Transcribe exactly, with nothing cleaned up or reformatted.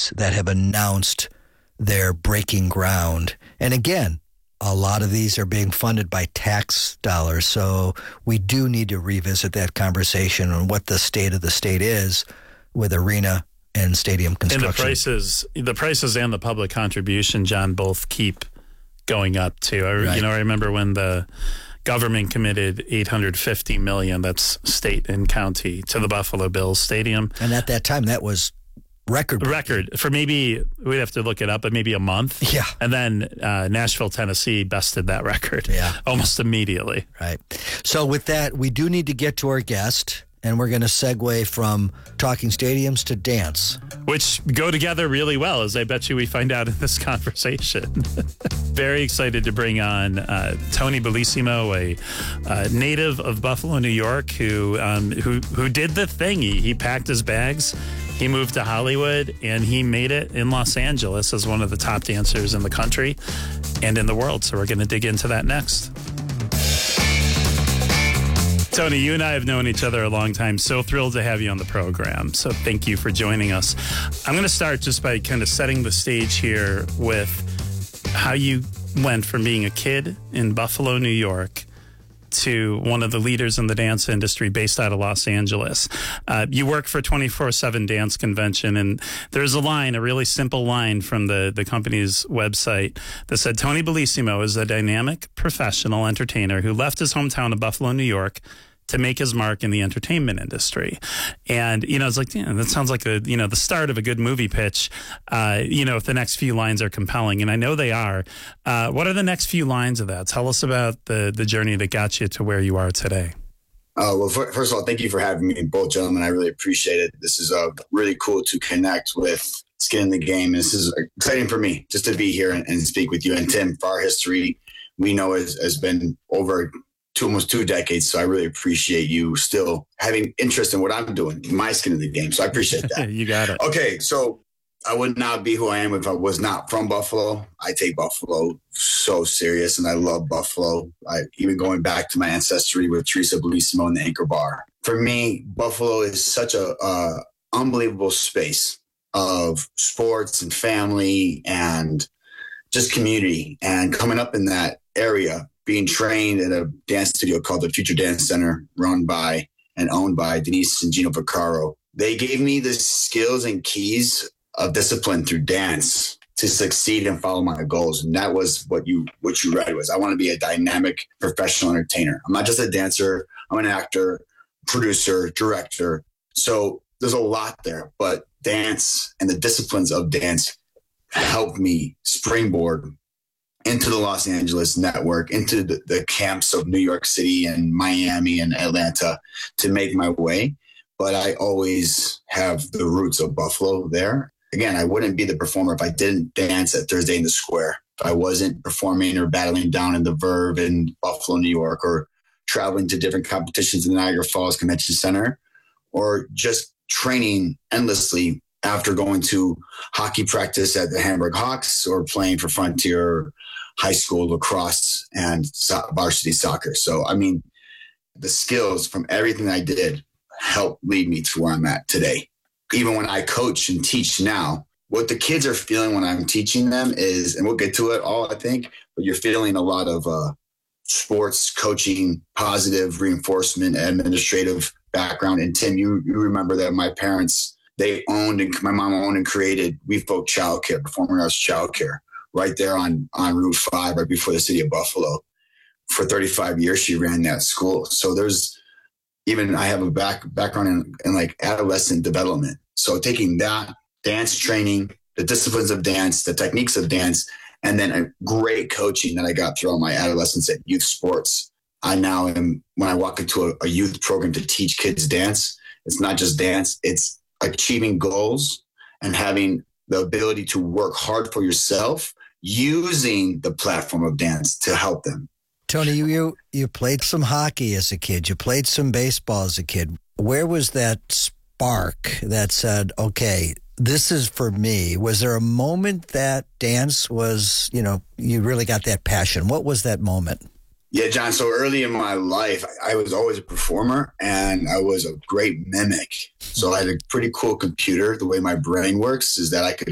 cities that have announced they're breaking ground. And again, a lot of these are being funded by tax dollars. So we do need to revisit that conversation on what the state of the state is with arena and stadium construction. And the prices, the prices and the public contribution, John, both keep going up too. I, Right. You know, I remember when the government committed eight hundred fifty million dollars, that's state and county, to the Buffalo Bills Stadium. And at that time, that was record. Record for maybe, we'd have to look it up, but maybe a month. Yeah. And then uh, Nashville, Tennessee bested that record Yeah. almost immediately. Right. So with that, we do need to get to our guest, and we're going to segue from talking stadiums to dance. Which go together really well, as I bet you we find out in this conversation. Very excited to bring on uh, Tony Bellissimo, a uh, native of Buffalo, New York, who um, who who did the thing. He, he packed his bags, he moved to Hollywood, and he made it in Los Angeles as one of the top dancers in the country and in the world. So we're going to dig into that next. Tony, you and I have known each other a long time. So thrilled to have you on the program. So thank you for joining us. I'm going to start just by kind of setting the stage here with how you went from being a kid in Buffalo, New York, to one of the leaders in the dance industry based out of Los Angeles. Uh, you work for twenty-four seven Dance Convention, and there's a line, a really simple line from the, the company's website that said, Tony Bellissimo is a dynamic professional entertainer who left his hometown of Buffalo, New York, to make his mark in the entertainment industry. And, you know, it's like, yeah, that sounds like a, you know, the start of a good movie pitch, uh, you know, if the next few lines are compelling. And I know they are. Uh, what are the next few lines of that? Tell us about the, the journey that got you to where you are today. Uh, well, for, first of all, thank you for having me, both gentlemen. I really appreciate it. This is uh, really cool to connect with Skin in the Game. This is exciting for me just to be here and, and speak with you. And Tim, for our history, we know has, has been over two, almost two decades. So I really appreciate you still having interest in what I'm doing, my skin in the game. So I appreciate that. You got it. Okay. So I would not be who I am if I was not from Buffalo. I take Buffalo so serious, and I love Buffalo. I, even going back to my ancestry with Teresa Bellissimo and the Anchor Bar. For me, Buffalo is such a uh, unbelievable space of sports and family and just community. And coming up in that area, being trained at a dance studio called the Future Dance Center, run by and owned by Denise and Gino Vaccaro. They gave me the skills and keys of discipline through dance to succeed and follow my goals. And that was what you what you read was, I want to be a dynamic professional entertainer. I'm not just a dancer. I'm an actor, producer, director. So there's a lot there, but dance and the disciplines of dance helped me springboard into the Los Angeles network, into the, the camps of New York City and Miami and Atlanta to make my way. But I always have the roots of Buffalo there. Again, I wouldn't be the performer if I didn't dance at Thursday in the Square, if I wasn't performing or battling down in the Verve in Buffalo, New York, or traveling to different competitions in the Niagara Falls Convention Center, or just training endlessly after going to hockey practice at the Hamburg Hawks or playing for Frontier High School lacrosse and so- varsity soccer. So, I mean, the skills from everything I did helped lead me to where I'm at today. Even when I coach and teach now, what the kids are feeling when I'm teaching them is, and we'll get to it all, I think, but you're feeling a lot of uh, sports coaching, positive reinforcement, administrative background. And Tim, you, you remember that my parents, they owned, and my mom owned and created We Folk Childcare, Performing Arts Childcare, right there on, on Route five, right before the city of Buffalo. For thirty-five years, she ran that school. So there's even, I have a back background in, in like adolescent development. So taking that, dance training, the disciplines of dance, the techniques of dance, and then a great coaching that I got throughout my adolescence at youth sports. I now am, when I walk into a, a youth program to teach kids dance, it's not just dance, it's achieving goals and having the ability to work hard for yourself using the platform of dance to help them. Tony, you, you you played some hockey as a kid. You played some baseball as a kid. Where was that spark that said, okay, this is for me? Was there a moment that dance was, you know, you really got that passion? What was that moment? Yeah, John. So early in my life, I was always a performer and I was a great mimic. So I had a pretty cool computer. The way my brain works is that I could